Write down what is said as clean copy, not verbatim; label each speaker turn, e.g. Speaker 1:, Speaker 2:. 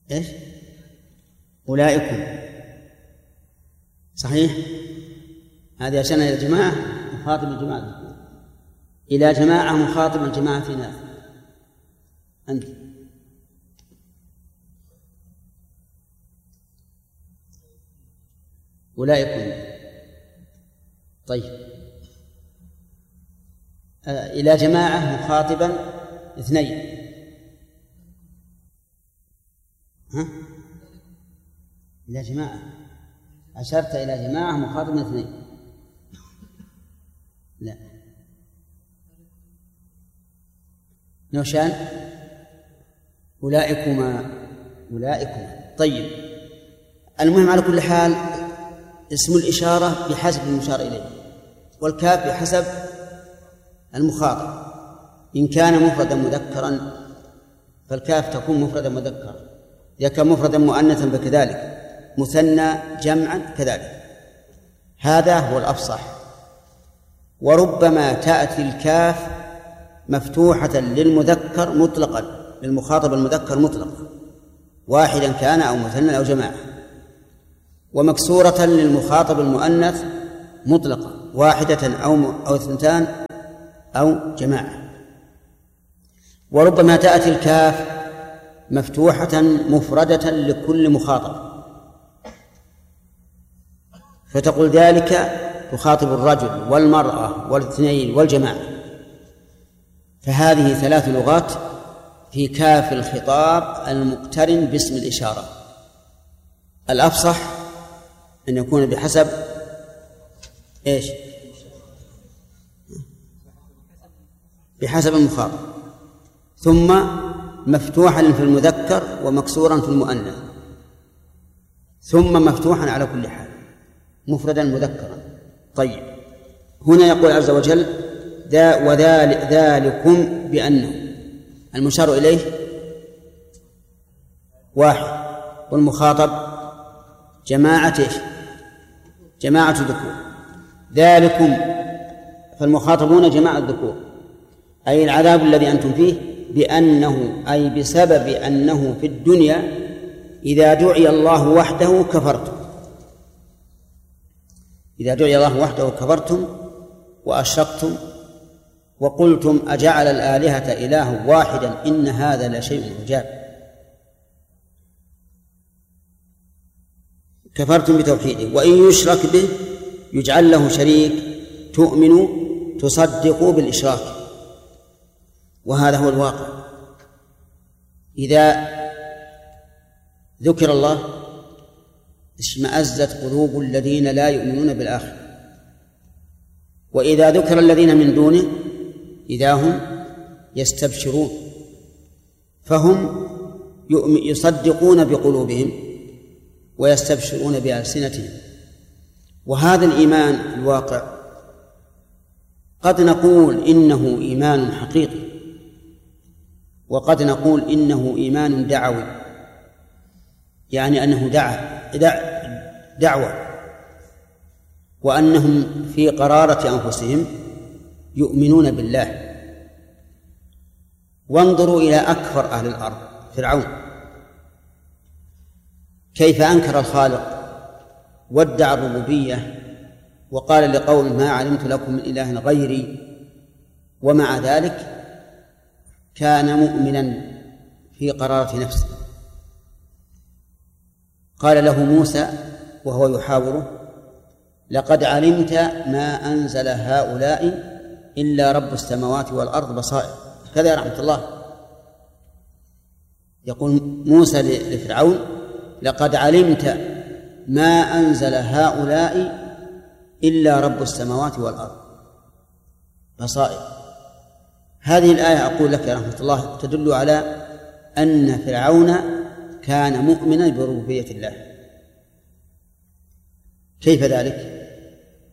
Speaker 1: إيش؟ أولئكم، صحيح؟ هذه عشان إلى جماعة مخاطب الجماعة، إلى جماعة مخاطب الجماعة فينا أنت. أولئكم، طيب. إلى جماعة مخاطبا اثنين، ها؟ إلى جماعة، أشرت إلى جماعة مخاطبا اثنين، لا نوشان أولئكما، طيب. المهم على كل حال اسم الإشارة بحسب المشار إليه، والكاف بحسب المخاطب. إن كان مفردا مذكرا فالكاف تكون مفردا مذكرا، إذا كان مفردا مؤنثا فكذلك، مثنى جمعا كذلك. هذا هو الأفصح. وربما تأتي الكاف مفتوحة للمذكر مطلقا، للمخاطب المذكر مطلقا، واحدا كان أو مثنى أو جماعة، ومكسورة للمخاطب المؤنث مطلقا، واحدة أو اثنتان أو جماعة. وربما تأتي الكاف مفتوحة مفردة لكل مخاطب، فتقول ذلك تخاطب الرجل والمرأة والاثنين والجماعة. فهذه 3 لغات في كاف الخطاب المقترن باسم الإشارة. الأفصح أن يكون بحسب إيش؟ بحسب المخاطب، ثم مفتوحا في المذكر ومكسورا في المؤنث، ثم مفتوحا على كل حال مفردا مذكرا. طيب، هنا يقول عز وجل ذلكم بأنه، المشار إليه واحد، والمخاطب جماعة إيش؟ جماعة ذكور. ذلكم، فالمخاطبون جماعة ذكور، أي العذاب الذي أنتم فيه، بأنه أي بسبب أنه في الدنيا إذا دعي الله وحده كفرتم، إذا دعي الله وحده كفرتم وأشركتم وقلتم أجعل الآلهة إله واحدا إن هذا لشيء عجاب. كفرتم بتوحيده، وإن يشرك به يجعل له شريك، تؤمنوا تصدقوا بالإشراك. وهذا هو الواقع، إذا ذكر الله اشمأزت قلوب الذين لا يؤمنون بالآخرة، وإذا ذكر الذين من دونه إذا هم يستبشرون، فهم يصدقون بقلوبهم ويستبشرون بألسنتهم. وهذا الإيمان الواقع قد نقول إنه إيمان حقيقي، وقد نقول إنه إيمان دعوي، يعني أنه دعوة، وأنهم في قرارة أنفسهم يؤمنون بالله. وانظروا إلى أكفر أهل الأرض فرعون، كيف أنكر الخالق وادعى الربوبية وقال لقوم ما علمت لكم من إله غيري، ومع ذلك كان مؤمنا في قرارة نفسه. قال له موسى وهو يحاوره لقد علمت ما أنزل هؤلاء إلا رب السماوات والأرض بصائر. كذا يا رحمة الله، يقول موسى لفرعون لقد علمت ما أنزل هؤلاء إلا رب السماوات والأرض بصائر. هذه الآية أقول لك يا رحمة الله تدل على أن فرعون كان مؤمنا بربوبية الله. كيف ذلك؟